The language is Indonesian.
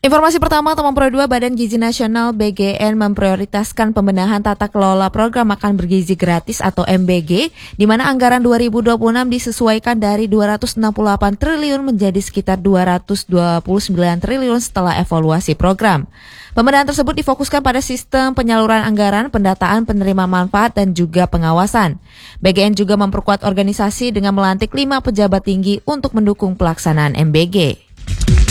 Informasi pertama, Teman Pro 2 Badan Gizi Nasional BGN memprioritaskan pembenahan tata kelola program makan bergizi gratis atau MBG, di mana anggaran 2026 disesuaikan dari 268 triliun menjadi sekitar 229 triliun setelah evaluasi program. Pembenahan tersebut difokuskan pada sistem penyaluran anggaran, pendataan penerima manfaat, dan juga pengawasan. BGN juga memperkuat organisasi dengan melantik 5 pejabat tinggi untuk mendukung pelaksanaan MBG.